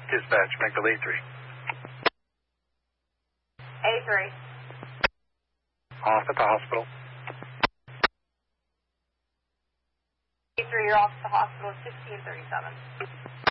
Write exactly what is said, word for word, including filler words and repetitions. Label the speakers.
Speaker 1: Dispatch, Bengals A three.
Speaker 2: A three.
Speaker 1: Off at the hospital.
Speaker 2: A three, you're off at the hospital, sixteen thirty-seven.